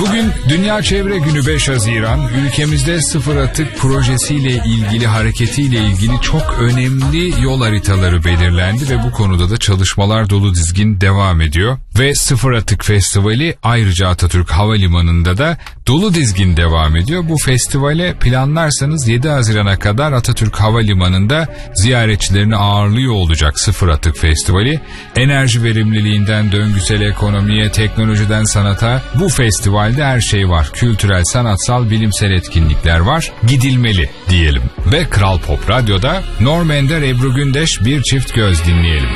Bugün Dünya Çevre Günü 5 Haziran. Ülkemizde sıfır atık projesiyle ilgili, hareketiyle ilgili çok önemli yol haritaları belirlendi ve bu konuda da çalışmalar dolu dizgin devam ediyor. Ve Sıfır Atık Festivali ayrıca Atatürk Havalimanı'nda da dolu dizgin devam ediyor. Bu festivale planlarsanız 7 Haziran'a kadar Atatürk Havalimanı'nda ziyaretçilerini ağırlıyor olacak Sıfır Atık Festivali. Enerji verimliliğinden döngüsel ekonomiye, teknolojiden sanata, bu festivalde her şey var. Kültürel, sanatsal, bilimsel etkinlikler var. Gidilmeli diyelim. Ve Kral Pop Radyo'da Norm Ender, Ebru Gündeş, Bir Çift Göz dinleyelim.